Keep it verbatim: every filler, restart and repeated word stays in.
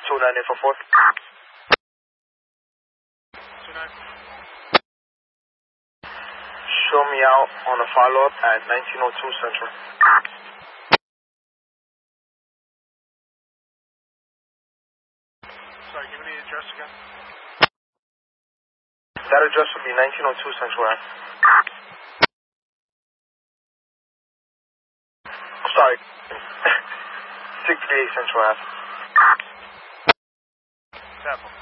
two nine eight four four. two nine. Show me out on a follow-up at nineteen oh two Central. Sorry, give me the address again. That address would be nineteen oh two Central Ave. Sorry. sixty-eight Central Ave. Temple.